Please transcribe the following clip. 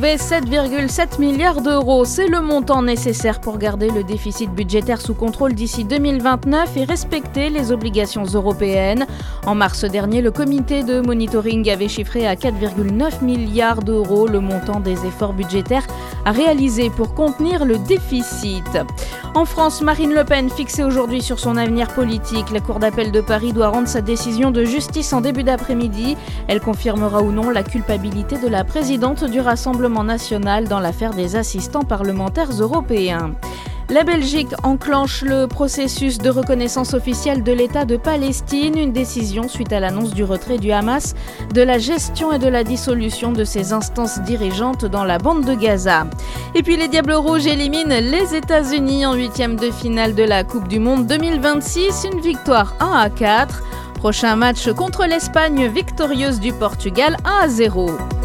7,7 milliards d'euros, c'est le montant nécessaire pour garder le déficit budgétaire sous contrôle d'ici 2029 et respecter les obligations européennes. En mars dernier, le comité de monitoring avait chiffré à 4,9 milliards d'euros le montant des efforts budgétaires à réaliser pour contenir le déficit. En France, Marine Le Pen, fixée aujourd'hui sur son avenir politique, la Cour d'appel de Paris doit rendre sa décision de justice en début d'après-midi. Elle confirmera ou non la culpabilité de la présidente du Rassemblement national dans l'affaire des assistants parlementaires européens. La Belgique enclenche le processus de reconnaissance officielle de l'État de Palestine, une décision suite à l'annonce du retrait du Hamas de la gestion et de la dissolution de ses instances dirigeantes dans la bande de Gaza. Et puis les Diables Rouges éliminent les États-Unis en 8e de finale de la Coupe du Monde 2026, une victoire 1-4. Prochain match contre l'Espagne, victorieuse du Portugal 1-0.